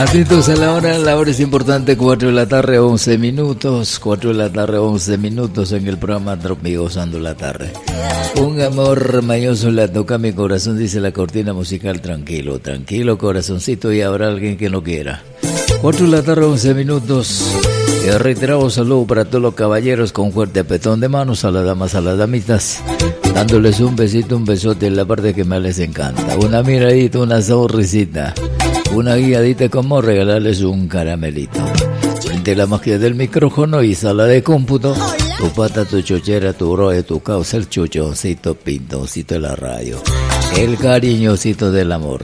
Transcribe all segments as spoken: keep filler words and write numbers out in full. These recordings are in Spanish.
Atentos a la hora, la hora es importante, cuatro de la tarde, once minutos, cuatro de la tarde, once minutos en el programa Tropigozando la tarde. Un amor mañoso la toca mi corazón, dice la cortina musical. Tranquilo, tranquilo corazoncito, y habrá alguien que no quiera. cuatro de la tarde, once minutos. Y reiterado saludo para todos los caballeros con fuerte apretón de manos, a las damas, a las damitas, dándoles un besito, un besote en la parte que más les encanta. Una miradita, una sonrisita, una guiadita, como regalarles un caramelito. Frente la magia del micrófono y sala de cómputo, tu pata, tu chochera, tu broe, tu causa, el chuchoncito, pintoncito de la radio, el cariñosito del amor.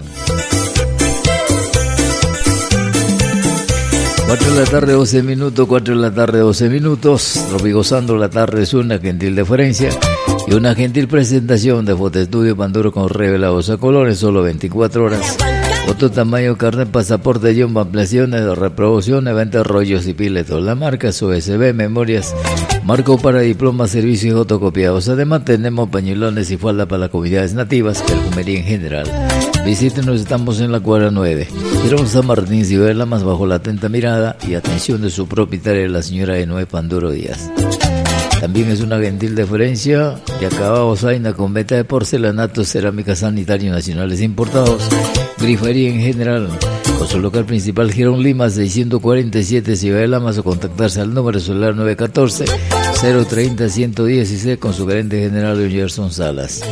cuatro de la tarde, doce minutos, cuatro de la tarde, doce minutos. Tropigozando la tarde es una gentil deferencia y una gentil presentación de Fotoestudio Panduro con revelados a colores, solo veinticuatro horas. Foto, tamaño, carnet, pasaporte, guión, ampliaciones, reproducciones, venta, rollos y piletos. La marca U S B, memorias, marco para diplomas, servicios y fotocopiados. Además tenemos pañuelones y falda para las comunidades nativas, perfumería en general. Visítenos, estamos en la cuadra nueve. Girón San Martín, Ciudad más bajo la atenta mirada y atención de su propietaria, la señora Enoe Panduro Díaz. También es una gentil deferencia de acabados Aina con venta de porcelanatos, cerámicas sanitarios nacionales importados, grifería en general, con su local principal Girón Lima seiscientos cuarenta y siete Ciudad de Lamas, o contactarse al número celular nueve uno cuatro, cero tres cero, uno uno uno seis con su gerente general Gerson Salas.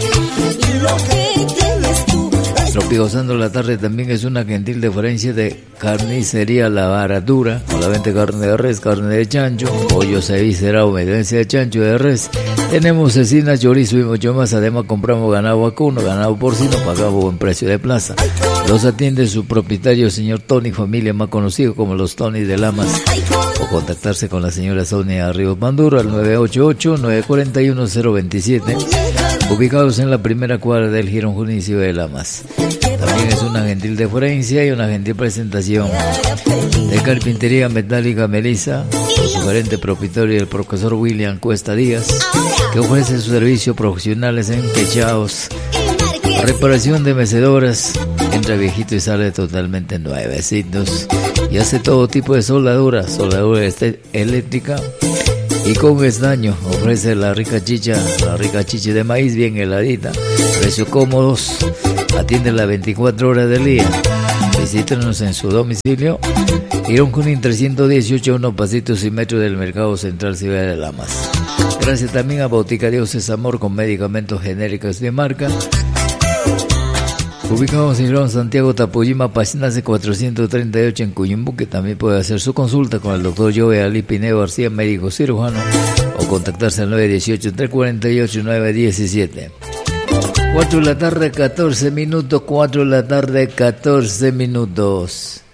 Tropigozando la tarde también es una gentil deferencia de carnicería La Baratura, con la venta de carne de res, carne de chancho, pollo cevicerado, medencia de chancho de res. Tenemos cecina, chorizo y mucho más. Además compramos ganado vacuno, ganado porcino, pagamos buen precio de plaza. Los atiende su propietario, señor Tony, familia más conocido como los Tony de Lamas, o contactarse con la señora Sonia Ríos Panduro al nueve ocho ocho, nueve cuatro uno, cero dos siete, ubicados en la primera cuadra del Girón Junicio de Lamas. También es una gentil deferencia y una gentil presentación de Carpintería Metálica Melissa, con su gerente propietario, el profesor William Cuesta Díaz, que ofrece sus servicios profesionales en techados, reparación de mecedoras, entra viejito y sale totalmente nuevecitos, y hace todo tipo de soldadura, soldadura eléctrica y con estaño. Ofrece la rica chicha, la rica chicha de maíz bien heladita, precios cómodos, atiende las veinticuatro horas del día. Visítenos en su domicilio, Girón Junín trescientos dieciocho, unos pasitos y metros del Mercado Central Ciudad de Lamas. Gracias también a Botica Dioses Amor, con medicamentos genéricos de marca, ubicados en Girón, Santiago, Tapuyima, Pacinase cuatrocientos treinta y ocho en Cuyimbu, que también puede hacer su consulta con el doctor Joe Ali Pineo García, médico cirujano, o contactarse al nueve uno ocho, tres cuatro ocho, nueve uno siete. cuatro de la tarde, catorce minutos, cuatro de la tarde, catorce minutos.